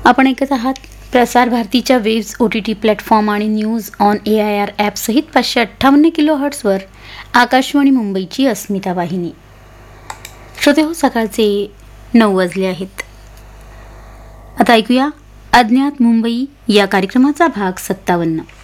आपण ऐकत आहात प्रसार भारतीच्या वेव्स OTT प्लॅटफॉर्म आणि न्यूज ऑन AIR ॲप सहित 558 किलोहर्ट्झवर आकाशवाणी मुंबईची अस्मिता वाहिनी. श्रोते हो, सकाळचे 9 वाजले आहेत. आता ऐकूया अज्ञात मुंबई या कार्यक्रमाचा भाग 57.